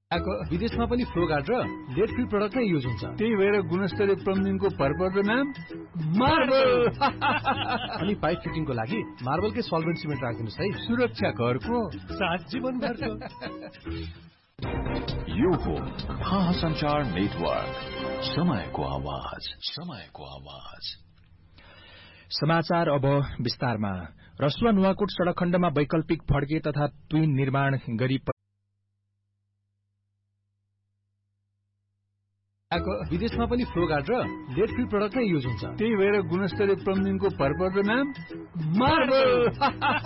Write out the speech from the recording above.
विदेशमा पनि flow guard र लेड फ्री प्रोडक्ट नै युज हुन्छ। त्यही भएर गुणस्तरीय प्लम्बिङको भरपर्दो नाम मार्बल। अनि पाइप फिटिङको लागि मार्बलकै सल्भेन्ट सिमेन्ट राखिदिनुस् है। सुरक्षा घरको साथ जीवनभरको। यो हो महासञ्चार नेटवर्क, समयको आवाज, समयको आवाज। समाचार अब विस्तारमा। रसुवा नुवाकोट सड़क खण्डमा वैकल्पिक फड्के तथा ट्विन निर्माण गरी विदेशमा पनि फ्लो गार्ड र लेड फ्री प्रोडक्ट नै युज हुन्छ। त्यही भएर गुणस्तरीय प्लम्बिङको भरपर्दो नाम मार्बल।